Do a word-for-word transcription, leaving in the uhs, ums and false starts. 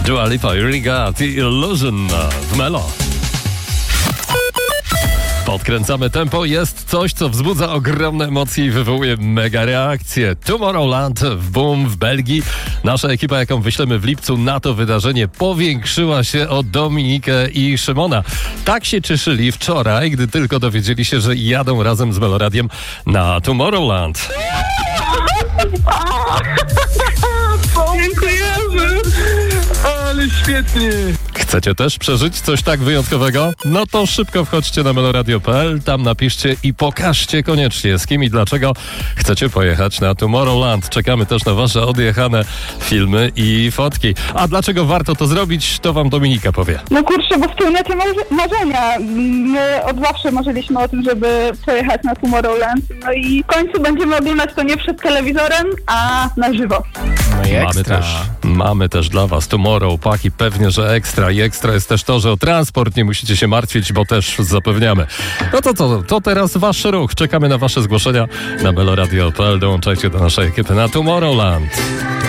Dua Lipa, Riga, The Illusion w Melo. Podkręcamy tempo, jest coś, co wzbudza ogromne emocje i wywołuje mega reakcje. Tomorrowland w Boom w Belgii. Nasza ekipa, jaką wyślemy w lipcu na to wydarzenie, powiększyła się o Dominikę i Szymona. Tak się cieszyli wczoraj, gdy tylko dowiedzieli się, że jadą razem z Meloradiem na Tomorrowland. Dziękujemy! Ale świetnie! Chcecie też przeżyć coś tak wyjątkowego? No to szybko wchodźcie na meloradio kropka p l, tam napiszcie i pokażcie koniecznie, z kim i dlaczego chcecie pojechać na Tomorrowland. Czekamy też na wasze odjechane filmy i fotki. A dlaczego warto to zrobić, to wam Dominika powie. No kurczę, bo spełniacie marze- marzenia. My od zawsze marzyliśmy o tym, żeby pojechać na Tomorrowland. No i w końcu będziemy oglądać to nie przed telewizorem, a na żywo. No i Mamy ekstra. też, mamy też dla was Tomorrow, paki, pewnie, że ekstra. I ekstra jest też to, że o transport nie musicie się martwić, bo też zapewniamy. No to to, to teraz wasz ruch. Czekamy na wasze zgłoszenia na meloradio kropka p l. Dołączajcie do naszej ekipy na Tomorrowland.